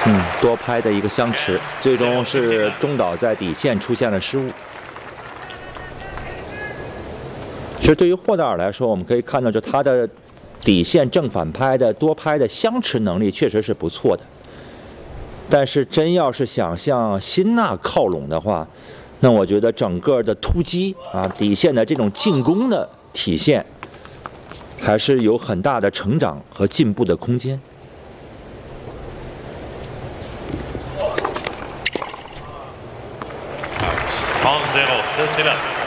多拍的一个相持，最终是中岛在底线出现了失误。其实对于霍纳尔来说，我们可以看到，就他的底线正反拍的多拍的相持能力确实是不错的。但是真要是想向辛纳靠拢的话，那我觉得整个的突击底线的这种进攻的体现，还是有很大的成长和进步的空间。 0-0、13.